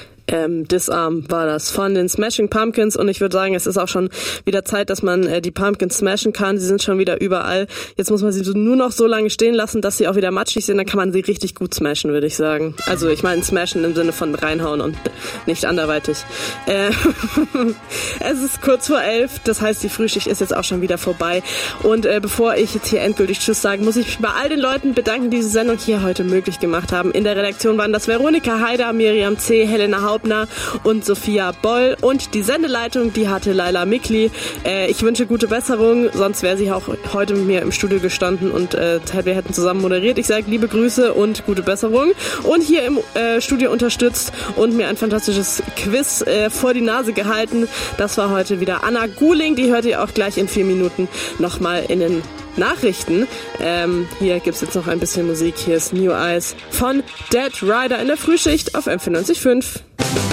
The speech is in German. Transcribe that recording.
Disarm war das von den Smashing Pumpkins und ich würde sagen, es ist auch schon wieder Zeit, dass man die Pumpkins smashen kann. Sie sind schon wieder überall. Jetzt muss man sie nur noch so lange stehen lassen, dass sie auch wieder matschig sind. Dann kann man sie richtig gut smashen, würde ich sagen. Also ich meine smashen im Sinne von reinhauen und nicht anderweitig. Es ist kurz vor 11, das heißt, die Frühschicht ist jetzt auch schon wieder vorbei. Und bevor ich jetzt hier endgültig Tschüss sage, muss ich mich bei all den Leuten bedanken, die diese Sendung hier heute möglich gemacht haben. In der Redaktion waren das Veronika Haider, Miriam C., Helena Hauptner und Sophia Boll und die Sendeleitung, die hatte Laila Mikli. Ich wünsche gute Besserung, sonst wäre sie auch heute mit mir im Studio gestanden und wir hätten zusammen moderiert. Ich sage liebe Grüße und gute Besserung und hier im Studio unterstützt und mir ein fantastisches Quiz vor die Nase gehalten. Das war heute wieder Anna Guling, die hört ihr auch gleich in 4 Minuten nochmal in den Nachrichten. Hier gibt's jetzt noch ein bisschen Musik. Hier ist New Eyes von Dead Rider in der Frühschicht auf M94.5.